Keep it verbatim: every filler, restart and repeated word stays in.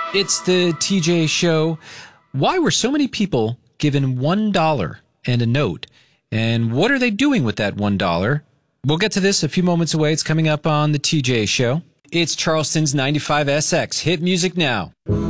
It's the T J Show. Why were so many people given one dollar and a note? And what are they doing with that one dollar? We'll get to this a few moments away. It's coming up on the T J Show. It's Charleston's ninety-five S X. Hit music now.